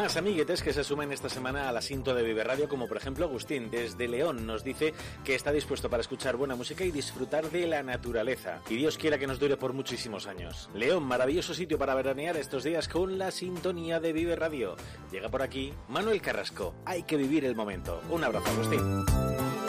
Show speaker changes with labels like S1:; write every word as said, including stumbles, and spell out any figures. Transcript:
S1: más amiguetes que se sumen esta semana a la cinta de Vive Radio, como por ejemplo Agustín, desde León, nos dice que está dispuesto para escuchar buena música y disfrutar de la naturaleza. Y Dios quiera que nos dure por muchísimos años. León, maravilloso sitio para veranear estos días con la sintonía de Vive Radio. Llega por aquí Manuel Carrasco. Hay que vivir el momento. Un abrazo, Agustín.